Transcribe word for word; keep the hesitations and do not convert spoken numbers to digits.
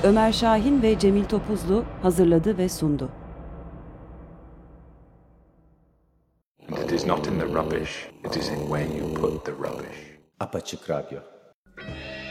Ömer Şahin ve Cemil Topuzlu hazırladı ve sundu. And it is not in the rubbish, it is in where you put the rubbish. Apaçık Radyo.